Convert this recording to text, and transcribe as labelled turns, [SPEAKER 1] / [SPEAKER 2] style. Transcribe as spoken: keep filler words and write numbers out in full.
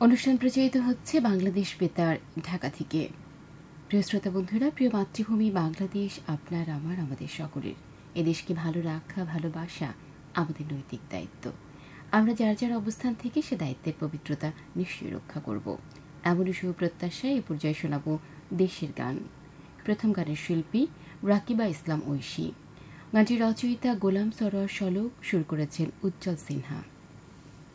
[SPEAKER 1] অনুষ্ঠান প্রচারিত হচ্ছে বাংলাদেশ বেতার ঢাকা থেকে। প্রিয় শ্রোতা বন্ধুরা, প্রিয় মাতৃভূমি বাংলাদেশ আপনার, আমার, আমাদের সকলের। এদেশকে ভালো রাখা, ভালোবাসা আমাদের নৈতিক দায়িত্ব। আমরা যার যার অবস্থান থেকে সে দায়িত্বের পবিত্রতা নিশ্চয়ই রক্ষা করব, এমনই শুভ প্রত্যাশায় এ পর্যায়ে শোনাব দেশের গান। প্রথম গানের শিল্পী রাকিবা ইসলাম ঐশী। গানটির রচয়িতা গোলাম সরোয়ার শলক, সুর করেছেন উজ্জ্বল সিনহা।